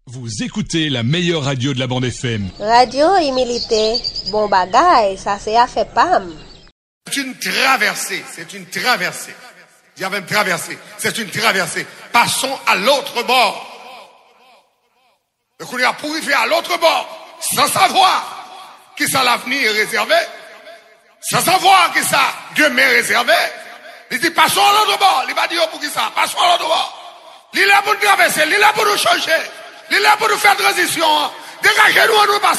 Vous écoutez la meilleure radio de la bande FM. Radio Humilité, bon bagay, ça c'est à fait pam. C'est une traversée, Dis avec traversée, c'est une traversée. Passons à l'autre bord. Donc on est pour arriver à l'autre bord, sans savoir qui ça l'avenir est réservé, sans savoir qui ça demain est réservé. Il dit passons à l'autre bord, il va dire pour qui ça, passons à l'autre bord. Il est là pour nous traverser, il est là pour nous changer, il est là pour nous faire transition. Dégagez-nous, on nous passe.